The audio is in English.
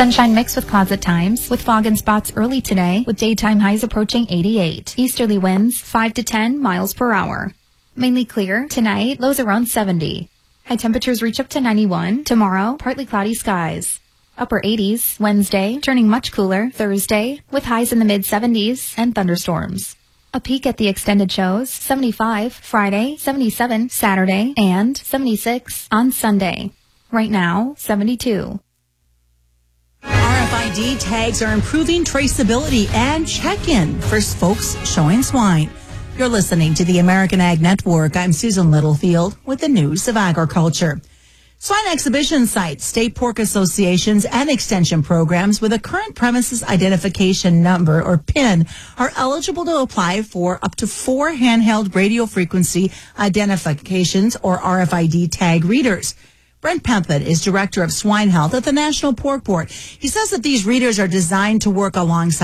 Sunshine mixed with clouds at times, with fog and spots early today, with daytime highs approaching 88. Easterly winds 5 to 10 miles per hour. Mainly clear tonight, lows around 70. High temperatures reach up to 91. Tomorrow, partly cloudy skies. Upper 80s Wednesday, turning much cooler Thursday, with highs in the mid-70s and thunderstorms. A peak at the extended shows, 75 Friday, 77 Saturday, and 76 on Sunday. Right now, 72. RFID tags are improving traceability and check-in for folks showing swine. You're listening to the American Ag Network. I'm Susan Littlefield with the news of agriculture. Swine exhibition sites, state pork associations, and extension programs with a current premises identification number, or PIN, are eligible to apply for up to 4 handheld radio frequency identifications, or RFID tag readers. Brent Pempet is Director of Swine Health at the National Pork Board. He says that these readers are designed to work alongside